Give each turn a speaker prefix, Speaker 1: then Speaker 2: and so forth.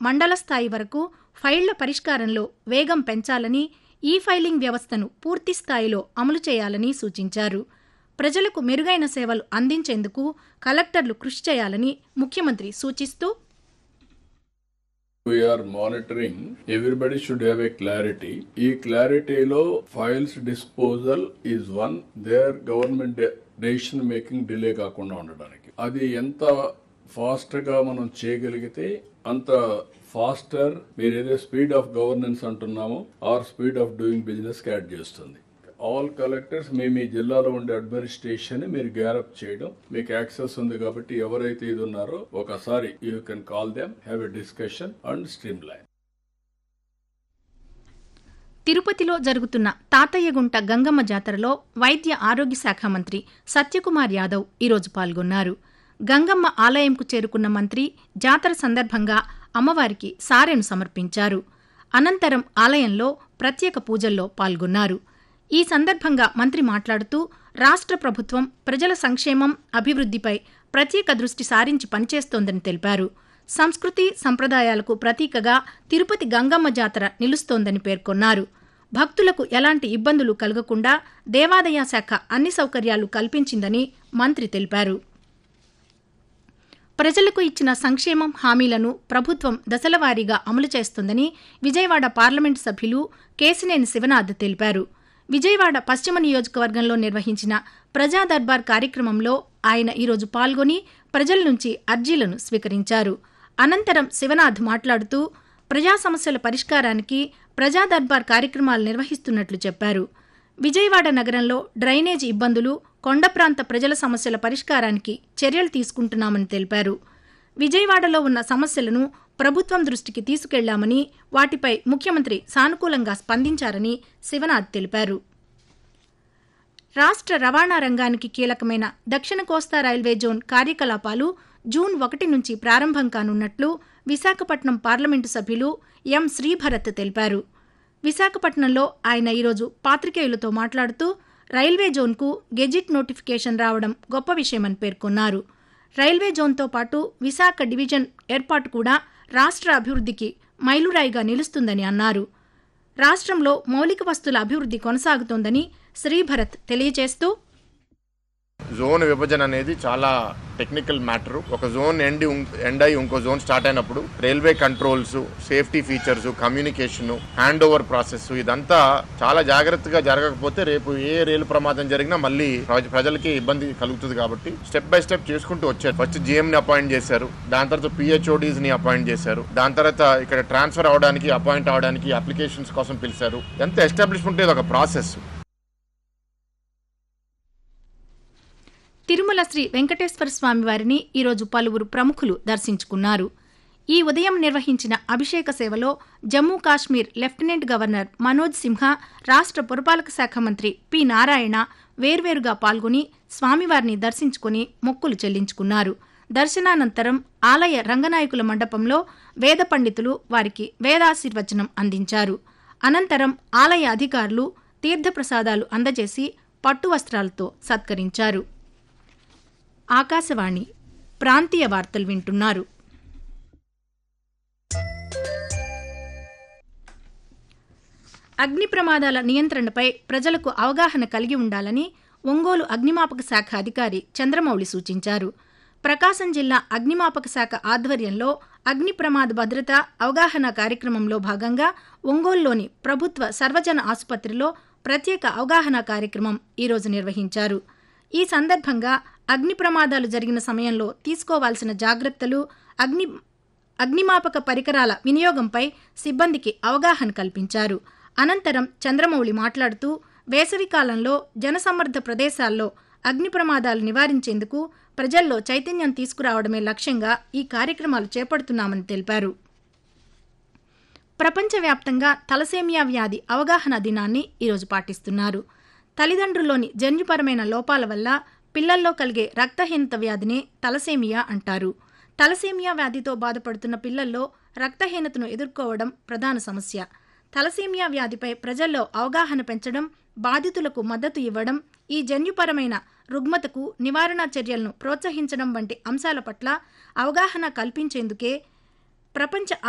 Speaker 1: మండల స్థాయి వరకు ఫైళ్ల పరిష్కారంలో వేగం పెంచాలని, ఈ ఫైలింగ్ వ్యవస్థను పూర్తి స్థాయిలో అమలు చేయాలని సూచించారు. ప్రజలకు మెరుగైన సేవలు అందించేందుకు కలెక్టర్లు కృషి చేయాలని ముఖ్యమంత్రి సూచిస్తూ,
Speaker 2: We are monitoring. Everybody should have a clarity. ఈ క్లారిటీలో files disposal is one. There government decision making delay కాకుండా ఉండడానికి అది ఎంత ఫాస్ట్ గా మనం చేయగలిగితే అంత ఫాస్టర్ మీరు ఏదో speed of governance అంటున్నామో or speed of doing business add చేస్తుంది. ఆల్ కలెక్టర్స్ మీ జిల్లాలో ఉండే అడ్మినిస్ట్రేషన్ మీరు గ్యారప్ చేయడం, మీకు యాక్సెస్ ఉంది కాబట్టి ఎవరైతే ఇది ఉన్నారో ఒకసారి you can call them, have a discussion and stream line.
Speaker 1: తిరుపతిలో జరుగుతున్న తాతయ్యగుంట గంగమ్మ జాతరలో వైద్య ఆరోగ్య శాఖ మంత్రి సత్యకుమార్ యాదవ్ ఈరోజు పాల్గొన్నారు. గంగమ్మ ఆలయంకు చేరుకున్న మంత్రి జాతర సందర్భంగా అమ్మవారికి సారెను సమర్పించారు. అనంతరం ఆలయంలో ప్రత్యేక పూజల్లో పాల్గొన్నారు. ఈ సందర్భంగా మంత్రి మాట్లాడుతూ, రాష్ట్ర ప్రభుత్వం ప్రజల సంక్షేమం, అభివృద్ధిపై ప్రత్యేక దృష్టి సారించి పనిచేస్తోందని తెలిపారు. సంస్కృతి సంప్రదాయాలకు ప్రతీకగా తిరుపతి గంగమ్మ జాతర నిలుస్తోందని పేర్కొన్నారు. భక్తులకు ఎలాంటి ఇబ్బందులు కలగకుండా దేవాదాయ శాఖ అన్ని సౌకర్యాలు కల్పించిందని మంత్రి తెలిపారు. ప్రజలకు ఇచ్చిన సంక్షేమం హామీలను ప్రభుత్వం దశలవారీగా అమలు చేస్తోందని విజయవాడ పార్లమెంటు సభ్యులు కేశినేని శివనాథ్ తెలిపారు. విజయవాడ పశ్చిమ నియోజకవర్గంలో నిర్వహించిన ప్రజా దర్బార్ కార్యక్రమంలో ఆయన ఈరోజు పాల్గొని ప్రజల నుంచి అర్జీలను స్వీకరించారు. అనంతరం శివనాథ్ మాట్లాడుతూ, ప్రజా సమస్యల పరిష్కారానికి ప్రజా దర్బార్ కార్యక్రమాలు నిర్వహిస్తున్నట్లు చెప్పారు. విజయవాడ నగరంలో డ్రైనేజీ ఇబ్బందులు, కొండ ప్రాంత ప్రజల సమస్యల పరిష్కారానికి చర్యలు తీసుకుంటున్నామని తెలిపారు. విజయవాడలో ఉన్న సమస్యలను ప్రభుత్వం దృష్టికి తీసుకెళ్లామని, వాటిపై ముఖ్యమంత్రి సానుకూలంగా స్పందించారని శివనాథ్ తెలిపారు. రాష్ట్ర రవాణా రంగానికి కీలకమైన దక్షిణ కోస్తా రైల్వే జోన్ కార్యకలాపాలు జూన్ 1 నుంచి ప్రారంభం కానున్నట్లు విశాఖపట్నం పార్లమెంటు సభ్యులు ఎం శ్రీభరత్ తెలిపారు. విశాఖపట్నంలో ఆయన ఈరోజు పాత్రికేయులతో మాట్లాడుతూ, రైల్వే జోన్కు గెజిట్ నోటిఫికేషన్ రావడం గొప్ప విషయమని పేర్కొన్నారు. రైల్వే జోన్తో పాటు విశాఖ డివిజన్ ఏర్పాటు కూడా రాష్ట్ర అభివృద్ధికి మైలురాయిగా నిలుస్తుందని అన్నారు. రాష్ట్రంలో మౌలిక వస్తుల అభివృద్ధి కొనసాగుతోందని శ్రీభరత్ తెలియజేస్తూ,
Speaker 3: జోన్ విభజన అనేది చాలా టెక్నికల్ మ్యాటర్. ఒక జోన్ ఎండ్ అయి ఇంకో జోన్ స్టార్ట్ అయినప్పుడు railway controls, safety features, communication, hand over process ఇదంతా చాలా జాగ్రత్తగా జరగకపోతే రేపు ఏ రైలు ప్రమాదం జరిగినా మళ్ళీ ప్రజలకి ఇబ్బంది కలుగుతుంది. కాబట్టి స్టెప్ బై స్టెప్ చేసుకుంటూ వచ్చారు. ఫస్ట్ జీఎం ని అపాయింట్ చేశారు, దాని తర్వాత పిహెచ్ఓడీస్ ని అపాయింట్ చేశారు, దాని తర్వాత ఇక్కడ ట్రాన్స్ఫర్ అవడానికి, అపాయింట్ అవడానికి అప్లికేషన్స్ కోసం పిలిచారు. ఎంత ఎస్టాబ్లిష్మెంట్ ఇది ఒక ప్రాసెస్.
Speaker 1: తిరుమల శ్రీ వెంకటేశ్వర స్వామి వారిని ఈరోజు పలువురు ప్రముఖులు దర్శించుకున్నారు. ఈ ఉదయం నిర్వహించిన అభిషేక సేవలో జమ్మూ కాశ్మీర్ లెఫ్టినెంట్ గవర్నర్ మనోజ్ సిన్హా, రాష్ట్ర పురపాలక శాఖ మంత్రి పి నారాయణ వేర్వేరుగా పాల్గొని స్వామివారిని దర్శించుకుని మొక్కులు చెల్లించుకున్నారు. దర్శనానంతరం ఆలయ రంగనాయకుల మండపంలో వేద పండితులు వారికి వేదాశీర్వచనం అందించారు. అనంతరం ఆలయ అధికారులు తీర్థప్రసాదాలు అందజేసి పట్టు వస్త్రాలతో సత్కరించారు. ఆకాశవాణి ప్రాంతీయ వార్తలు వింటున్నారు. అగ్ని ప్రమాదాల నియంత్రణపై ప్రజలకు అవగాహన కలిగి ఉండాలని ఒంగోలు అగ్నిమాపక శాఖ అధికారి చంద్రమౌళి సూచించారు. ప్రకాశం జిల్లా అగ్నిమాపక శాఖ ఆధ్వర్యంలో అగ్ని ప్రమాద భద్రత అవగాహన కార్యక్రమంలో భాగంగా ఒంగోలులోని ప్రభుత్వ సర్వజన ఆసుపత్రిలో ప్రత్యేక అవగాహన కార్యక్రమం ఈరోజు నిర్వహించారు. ఈ సందర్భంగా అగ్ని ప్రమాదాలు జరిగిన సమయంలో తీసుకోవాల్సిన జాగ్రత్తలు, అగ్నిమాపక పరికరాల వినియోగంపై సిబ్బందికి అవగాహన కల్పించారు. అనంతరం చంద్రమౌళి మాట్లాడుతూ, వేసవికాలంలో జనసమ్మర్ద ప్రదేశాల్లో అగ్ని ప్రమాదాలు నివారించేందుకు ప్రజల్లో చైతన్యం తీసుకురావడమే లక్ష్యంగా ఈ కార్యక్రమాలు చేపడుతున్నామని తెలిపారు. ప్రపంచవ్యాప్తంగా తలసేమియా వ్యాధి అవగాహన దినాన్ని ఈరోజు పాటిస్తున్నారు. తల్లిదండ్రుల్లోని జన్యుపరమైన లోపాల వల్ల పిల్లల్లో కలిగే రక్తహీనత వ్యాధినే తలసేమియా అంటారు. తలసేమియా వ్యాధితో బాధపడుతున్న పిల్లల్లో రక్తహీనతను ఎదుర్కోవడం ప్రధాన సమస్య. తలసేమియా వ్యాధిపై ప్రజల్లో అవగాహన పెంచడం, బాధితులకు మద్దతు ఇవ్వడం, ఈ జన్యుపరమైన రుగ్మతకు నివారణ చర్యలను ప్రోత్సహించడం వంటి అంశాల పట్ల అవగాహన కల్పించేందుకే ప్రపంచ